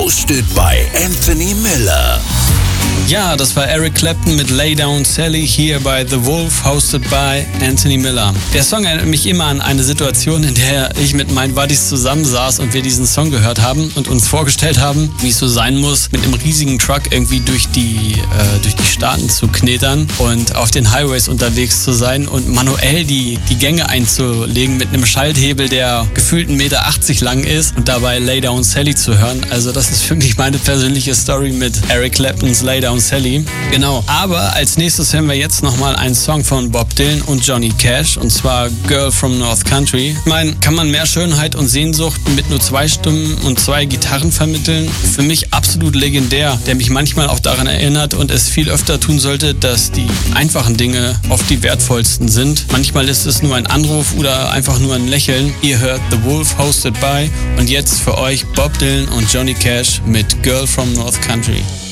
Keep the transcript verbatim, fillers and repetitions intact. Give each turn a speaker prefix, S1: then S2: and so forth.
S1: hosted by Anthony Miller.
S2: Ja, das war Eric Clapton mit Lay Down Sally hier bei The Wolf, hosted by Anthony Miller. Der Song erinnert mich immer an eine Situation, in der ich mit meinen Buddies zusammensaß und wir diesen Song gehört haben und uns vorgestellt haben, wie es so sein muss, mit einem riesigen Truck irgendwie durch die, äh, durch die Staaten zu knetern und auf den Highways unterwegs zu sein und manuell die, die Gänge einzulegen mit einem Schalthebel, der gefühlt einen Meter achtzig lang ist und dabei Lay Down Sally zu hören. Also das ist für mich meine persönliche Story mit Eric Claptons Lay Down Sally. Genau. Aber als nächstes hören wir jetzt nochmal einen Song von Bob Dylan und Johnny Cash, und zwar Girl from North Country. Ich meine, kann man mehr Schönheit und Sehnsucht mit nur zwei Stimmen und zwei Gitarren vermitteln? Für mich absolut legendär, der mich manchmal auch daran erinnert und es viel öfter tun sollte, dass die einfachen Dinge oft die wertvollsten sind. Manchmal ist es nur ein Anruf oder einfach nur ein Lächeln. Ihr hört The Wolf, hosted by, und jetzt für euch Bob Dylan und Johnny Cash mit Girl from North Country.